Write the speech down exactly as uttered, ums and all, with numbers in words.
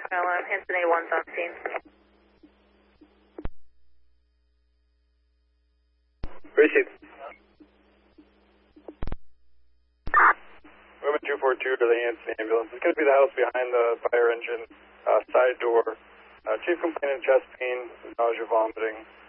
Um, Hanson A one's on scene. Received. Movement two four two to the Hanson ambulance. It's going to be the house behind the fire engine, uh, side door. Uh, chief complainant, chest pain, nausea, vomiting.